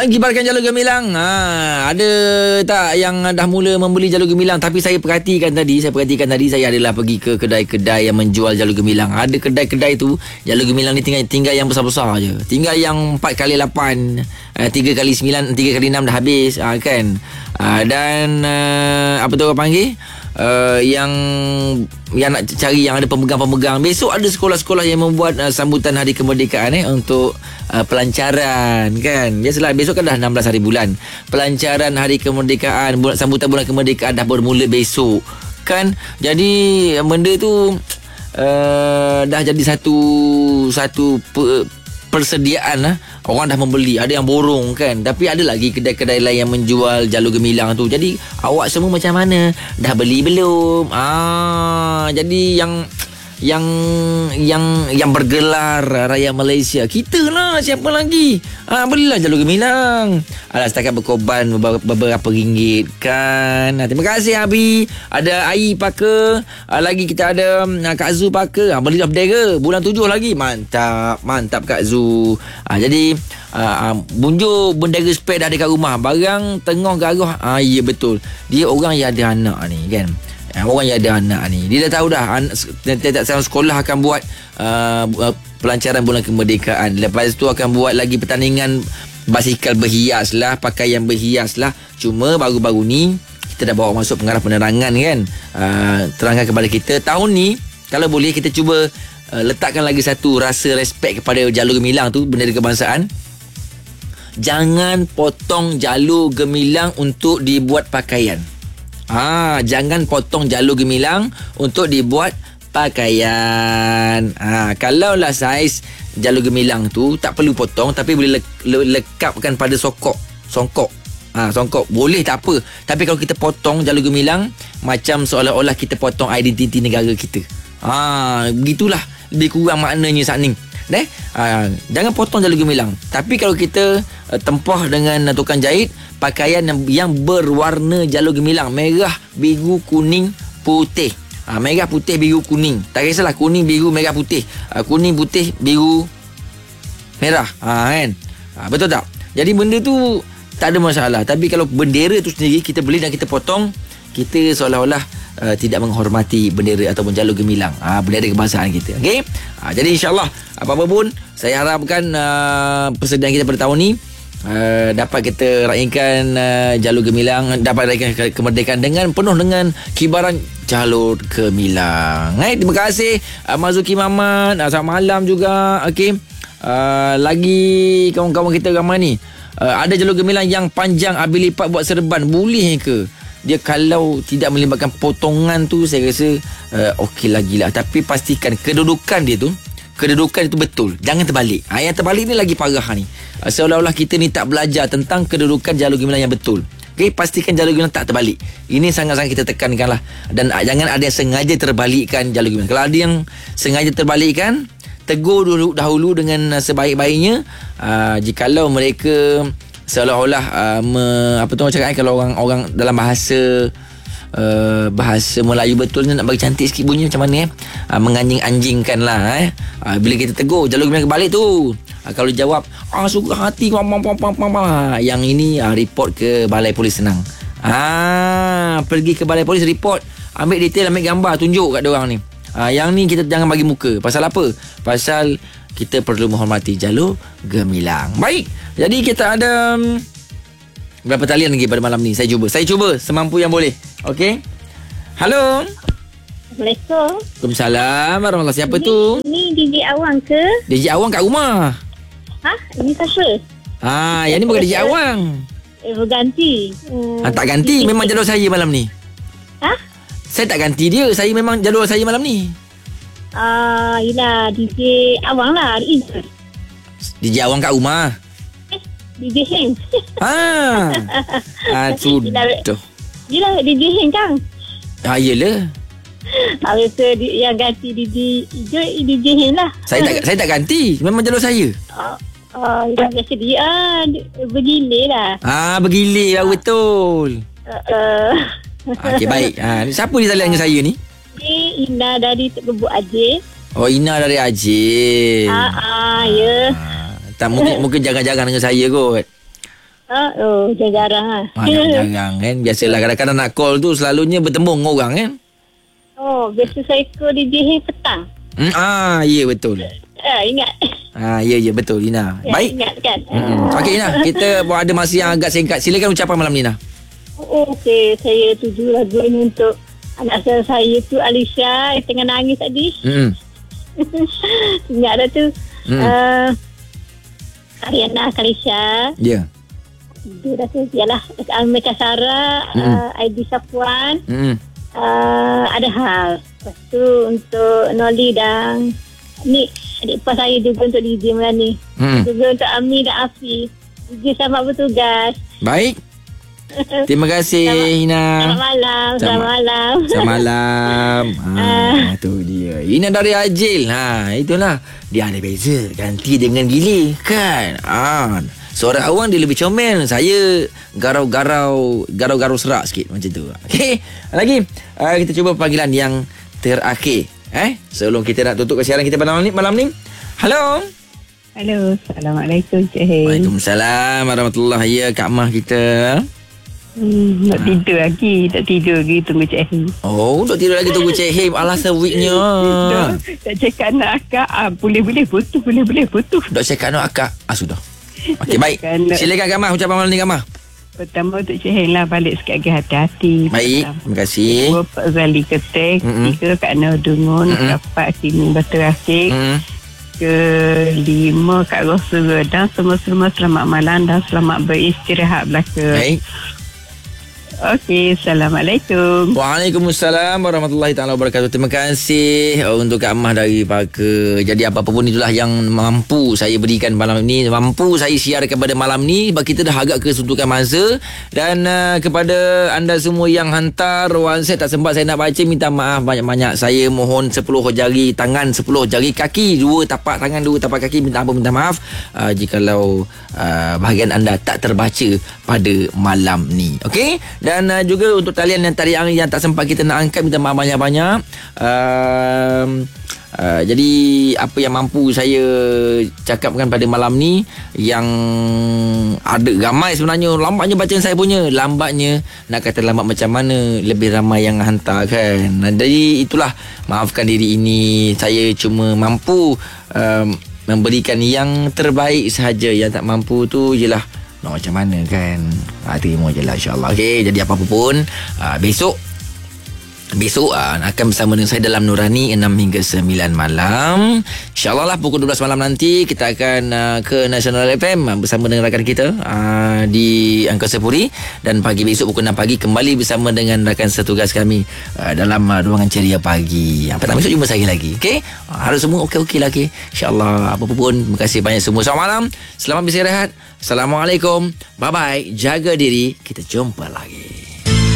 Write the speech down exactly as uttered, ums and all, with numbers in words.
gibarkan jalur gemilang. Ha, ada tak yang dah mula membeli jalur gemilang? Tapi saya perhatikan tadi, saya perhatikan tadi saya adalah pergi ke kedai-kedai yang menjual jalur gemilang. Ada kedai-kedai tu jalur gemilang ni tinggal tinggal yang besar-besar je. Tinggal yang empat kali lapan, tiga kali sembilan, tiga kali enam dah habis, ha, kan? Ha, dan uh, apa tu orang panggil? Uh, yang yang nak cari yang ada pemegang-pemegang. Besok ada sekolah-sekolah yang membuat uh, sambutan hari kemerdekaan eh untuk uh, pelancaran, kan. Biasalah besok kan dah enam belas hari bulan. Pelancaran hari kemerdekaan, bulan, sambutan bulan kemerdekaan dah bermula besok, kan. Jadi benda tu uh, dah jadi satu satu pe, persediaan lah. Orang dah membeli, ada yang borong, kan. Tapi ada lagi kedai-kedai lain yang menjual jalur gemilang tu. Jadi awak semua macam mana? Dah beli belum? Ah, jadi yang yang yang yang bergelar Raya Malaysia kita lah, siapa lagi? Ah, belilah jalur gemilang. Alah, setakat berkorban beberapa, beberapa ringgit, kan. Ah, terima kasih Abi. Ada Ai Parker, ah, lagi kita ada ah, Kak Zu Parker. Ah, belilah bendera bulan tujuh lagi. Mantap, mantap Kak Zu. Ah, jadi ah, ah, bunjuk bendera spare dah ada kat rumah. Barang tengah garuh. Ah, ya betul. Dia orang yang ada anak ni, kan. Orang yang ada anak ni, dia dah tahu dah tiap-tiap sekolah akan buat uh, pelancaran bulan kemerdekaan. Lepas tu akan buat lagi pertandingan basikal berhias lah, pakaian berhias lah. Cuma baru-baru ni kita dah bawa masuk pengarah penerangan, kan. uh, Terangkan kepada kita tahun ni, kalau boleh kita cuba uh, letakkan lagi satu rasa respect kepada jalur gemilang tu, bendera kebangsaan. Jangan potong jalur gemilang untuk dibuat pakaian. Ah, jangan potong jalur gemilang untuk dibuat pakaian. Ah, kalaulah saiz jalur gemilang tu tak perlu potong, tapi boleh le- le- lekapkan pada songkok. Songkok. Ah, songkok boleh, tak apa. Tapi kalau kita potong jalur gemilang, macam seolah-olah kita potong identiti negara kita. Ah, begitulah lebih kurang maknanya saat ni. Eh, uh, jangan potong jalur gemilang. Tapi kalau kita uh, tempah dengan uh, tukang jahit pakaian yang, yang berwarna jalur gemilang, merah, biru, kuning, putih. Uh, merah, putih, biru, kuning. Tak kisahlah kuning, biru, merah, putih. Uh, kuning, putih, biru, merah. Uh, kan? Uh, betul tak? Jadi benda tu tak ada masalah. Tapi kalau bendera tu sendiri kita beli dan kita potong, kita seolah-olah uh, tidak menghormati bendera ataupun jalur gemilang, uh, bendera kebangsaan kita. Okey? Uh, jadi insyaAllah apa-apa pun saya harapkan uh, persediaan kita pada tahun ni uh, dapat kita raikan uh, jalur gemilang, dapat raikan kemerdekaan dengan penuh dengan kibaran jalur gemilang. Eh, terima kasih uh, Mazuki Mamat. Uh, selamat malam juga. Okey. Uh, lagi kawan-kawan kita ramai ni. Uh, ada jalur gemilang yang panjang habis lipat buat serban. Boleh ke? Dia kalau tidak melibatkan potongan tu, saya rasa uh, okey lagi lah. Tapi pastikan kedudukan dia tu, kedudukan itu betul. Jangan terbalik. Ha, yang terbalik ni lagi parah ni. Uh, seolah-olah kita ni tak belajar tentang kedudukan jalur gemilang yang betul. Okey, pastikan jalur gemilang tak terbalik. Ini sangat-sangat kita tekankan lah. Dan uh, jangan ada yang sengaja terbalikkan jalur gemilang. Kalau ada yang sengaja terbalikkan, tegur dulu dahulu dengan uh, sebaik-baiknya. Uh, jikalau mereka seolah-olah uh, me, apa tu orang cakap eh, kalau orang-orang dalam bahasa uh, bahasa Melayu betulnya nak bagi cantik sikit bunyi macam mana eh, uh, menganjing-anjingkan lah eh. Uh, bila kita tegur jalur gemilang kebalik tu, uh, kalau jawab ah suka hati pam, pam, pam, pam, pam, yang ini uh, report ke balai polis senang. Ah, pergi ke balai polis, report, ambil detail, ambil gambar, tunjuk kat dia orang ni. Uh, yang ni kita jangan bagi muka. Pasal apa? Pasal kita perlu menghormati jalur gemilang. Baik. Jadi kita ada um, berapa talian lagi pada malam ni? Saya cuba. Saya cuba semampu yang boleh. Okey. Halo. Assalamualaikum. Waalaikumsalam warahmatullahi. Siapa ini, tu? Ini D J Awang ke? D J Awang kat rumah. Ha? Ini siapa? Ah, yang ni bukan D J Awang. Eh, berganti. Hmm, ah, tak ganti. D J memang jadual saya malam ni. Ha? Saya tak ganti dia. Saya memang jadual saya malam ni. Ah, uh, yelah D J Awang lah. D J Awang kat rumah. Eh, D J Heng. Ah. Ah, sudah. Yelah D J Heng kan? Ah, yelah. Harus yang ganti D J hijau D J Heng lah. Saya tak saya tak ganti. Memang jadual saya. Ah, uh, uh, biasa dia ah, bergilir lah. Ah, bergilir lah betul. Uh, uh. Okey, baik. Ah, siapa di talian dengan saya ni? Ni Ina dari Terbuk Aceh. Oh, Ina dari Aceh. Ah, ah, ya. Ah, tak mungkin mungkin jangan-jangan dengan saya kot. Ah, oh, jarang ah. Ha, jarang kan. Biasalah kadang-kadang nak call tu selalunya bertembung dengan orang kan. Oh, biasa saya call D J Him petang. Hmm, ah, ya betul. Ah, ingat. Ah, ya ya betul Ina. Ya, Baik. ingat kan. Hmm. Okey Ina, kita buat ada masa yang agak singkat. Silakan ucapan malam ni Ina. Oh, okey, saya tuju lagu ini untuk anak saya, saya tu Alisha yang tengah nangis tadi. Hmm. Ingat dah tu. Hmm. Uh, Ariana Kalisha. Ya. Dia dah tu. Yalah. Amika Sarah. Hmm. Uh, Aidi Safwan. Hmm. Uh, ada hal. Lepas tu untuk Noli dan ni adik ipar saya juga untuk D J malam ni. Hmm. Juga untuk Ami dan Afi. D J selamat bertugas. Baik. Terima kasih Selamat- Ina. Selamat malam. Selamat Selamat- malam. Selamat malam. Ha, tu dia. Ina dari Ajil. Ha, itulah. Dia ada beza. Ganti dengan Gili. Kan? Ha. Suara awang dia lebih comel. Saya garau-garau, garau-garau serak sikit macam tu. Okey. Lagi uh, kita cuba panggilan yang terakhir. Eh, sebelum kita nak tutup kesiaran kita malam ni, malam ni. Halo. Halo, Assalamualaikum Cik Hei. Waalaikumsalam warahmatullahi. Ya, Kak Mah kita. Hmm, nak tidur lagi, tak tidur lagi tunggu Cik Hei. Oh, duk tidur lagi tunggu Cik Him. Alasan weeknya. Tak cakap nak akak, ah, boleh-boleh putus, boleh-boleh putus. Dok cakap nak akak. Ah, sudah. Okey, baik. Silakan Kak Mah, ucapan malam ni Kak Mah. Pertama untuk Cik Hei lah, balik sikit lagi hati-hati. Baik, terima kasih. Dua, Pak Zali Ketek. Mm-mm. Tiga, Kak Nur Dungun. Mm-mm. Empat, Sini Batu Rakik. Hmm. Kelima, Kak Rosura. Dan semua-semua selamat malam dan selamat beristirahat belaka. Baik. Okey, Assalamualaikum. Waalaikumsalam warahmatullahi taala wabarakatuh. Terima kasih uh, untuk Kak Mah dari Paka. Jadi apa-apa pun itulah yang mampu saya berikan malam ini, mampu saya siarkan pada malam ni. Sebab kita dah agak kesuntukan masa. Dan uh, kepada anda semua yang hantar WhatsApp tak sempat saya nak baca, minta maaf banyak-banyak. Saya mohon sepuluh jari tangan, sepuluh jari kaki, dua tapak tangan, dua tapak kaki, minta ampun, minta maaf uh, jikalau uh, bahagian anda tak terbaca pada malam ni. Okey? Dan uh, juga untuk talian yang tadi yang, yang tak sempat kita nak angkat, minta maaf banyak-banyak. Uh, uh, jadi apa yang mampu saya cakapkan pada malam ni, yang ada ramai sebenarnya, lambatnya bacaan saya punya. Lambatnya, nak kata lambat macam mana, lebih ramai yang hantar kan. Jadi itulah, maafkan diri ini. Saya cuma mampu uh, memberikan yang terbaik sahaja. Yang tak mampu tu jelah nak macam mana kan. Ha, terima je lah insyaAllah. Okey, jadi apa-apa pun uh, Besok Besok uh, akan bersama dengan saya dalam Nurani enam hingga sembilan malam. InsyaAllah lah pukul dua belas malam nanti kita akan uh, ke National F M uh, bersama dengan rakan kita uh, di Angkasa Puri. Dan pagi besok pukul enam pagi kembali bersama dengan rakan setugas kami uh, dalam uh, Ruangan Ceria Pagi. Yang pertama besok jumpa saya lagi. Okey, uh, harus semua okey-okey lah. Okay? InsyaAllah apa pun. Terima kasih banyak semua. Selamat malam, selamat beristirahat. Assalamualaikum, bye-bye. Jaga diri, kita jumpa lagi.